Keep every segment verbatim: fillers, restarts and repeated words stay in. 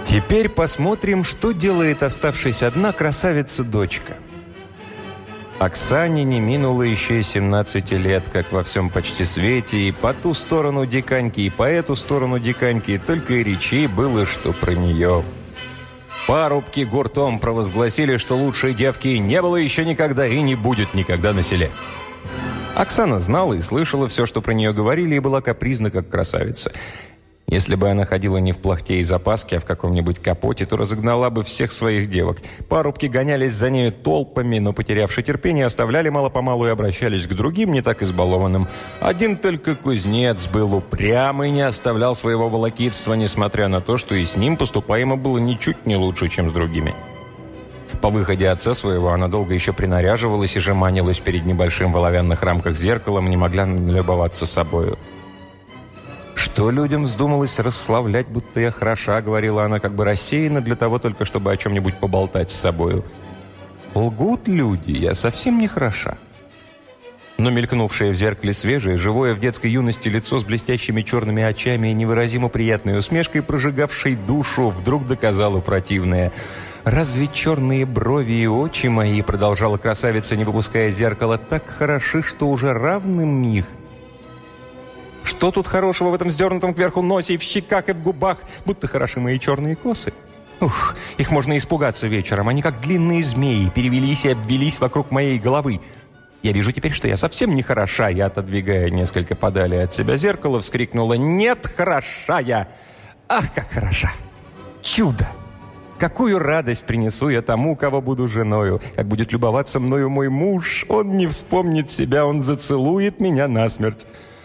Теперь посмотрим, что делает оставшись одна красавица-дочка. Оксане не минуло еще и семнадцати лет, как во всем почти свете, и по ту сторону Диканьки, и по эту сторону Диканьки, только и речей было, что про нее. Парубки гуртом провозгласили, что лучшей девки не было еще никогда и не будет никогда на селе. Оксана знала и слышала все, что про нее говорили, и была капризна, как красавица. Если бы она ходила не в плахте и запаске, а в каком-нибудь капоте, то разогнала бы всех своих девок. Парубки гонялись за нею толпами, но, потерявши терпение, оставляли мало-помалу и обращались к другим, не так избалованным. Один только кузнец был упрям и не оставлял своего волокитства, несмотря на то, что и с ним поступаемо было ничуть не лучше, чем с другими. По выходе отца своего она долго еще принаряживалась и жеманилась перед небольшим в оловянных рамках зеркалом, не могла налюбоваться собою. «Что людям вздумалось расславлять, будто я хороша», — говорила она, как бы рассеянно, для того только, чтобы о чем-нибудь поболтать с собою. «Лгут люди, я совсем не хороша». Но мелькнувшее в зеркале свежее, живое в детской юности лицо с блестящими черными очами и невыразимо приятной усмешкой, прожигавшей душу, вдруг доказало противное. «Разве черные брови и очи мои, — продолжала красавица, не выпуская зеркала, — так хороши, что уже равным их? Что тут хорошего в этом вздернутом кверху носе и в щеках, и в губах, будто хороши мои черные косы? Ух, их можно испугаться вечером, они как длинные змеи перевелись и обвелись вокруг моей головы. Я вижу теперь, что я совсем не хороша». Я, отодвигая несколько подали от себя зеркало, вскрикнула: «Нет, хороша я! Ах, как хороша! Чудо! Какую радость принесу я тому, кого буду женою! Как будет любоваться мною мой муж! Он не вспомнит себя, он зацелует меня насмерть!»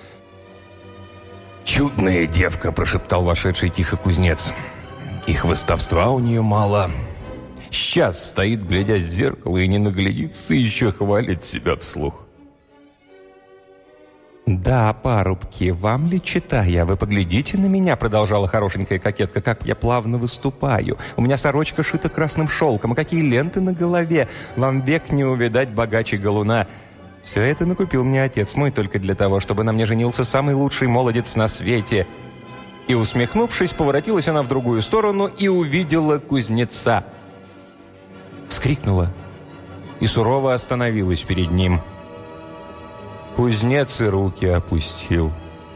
«Чудная девка!» – прошептал вошедший тихо кузнец. «И хвостовства у нее мало. Сейчас стоит, глядясь в зеркало, и не наглядится, еще хвалит себя вслух». «Да, парубки, вам ли читая? Вы поглядите на меня», — продолжала хорошенькая кокетка, «как я плавно выступаю. У меня сорочка шита красным шелком, а какие ленты на голове. Вам век не увидать богаче галуна. Все это накупил мне отец мой только для того, чтобы на мне женился самый лучший молодец на свете». И, усмехнувшись, поворотилась она в другую сторону и увидела кузнеца. Вскрикнула и сурово остановилась перед ним. Кузнец и руки опустил.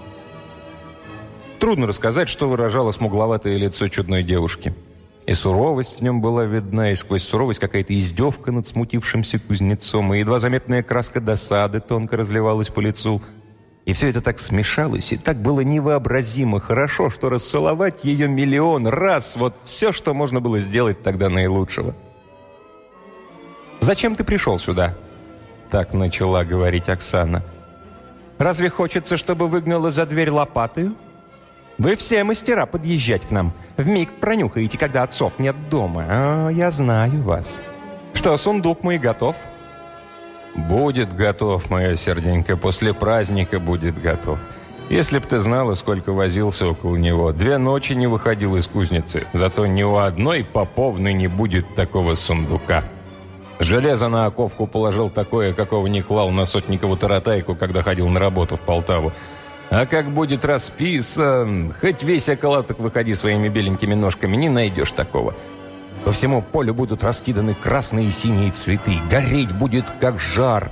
Трудно рассказать, что выражало смугловатое лицо чудной девушки. И суровость в нем была видна, и сквозь суровость какая-то издевка над смутившимся кузнецом, и едва заметная краска досады тонко разливалась по лицу. И все это так смешалось, и так было невообразимо хорошо, что расцеловать ее миллион раз — вот все, что можно было сделать тогда наилучшего. «Зачем ты пришел сюда?» — так начала говорить Оксана. «Разве хочется, чтобы выгнала за дверь лопатою? Вы все мастера подъезжать к нам. Вмиг пронюхаете, когда отцов нет дома. А, я знаю вас. Что, сундук мой готов?» «Будет готов, моя серденька, после праздника будет готов. Если б ты знала, сколько возился около него. Две ночи не выходил из кузницы. Зато ни у одной поповны не будет такого сундука. Железо на оковку положил такое, какого не клал на Сотникову таратайку, когда ходил на работу в Полтаву. А как будет расписан, хоть весь околоток выходи своими беленькими ножками, не найдешь такого. По всему полю будут раскиданы красные и синие цветы. Гореть будет, как жар.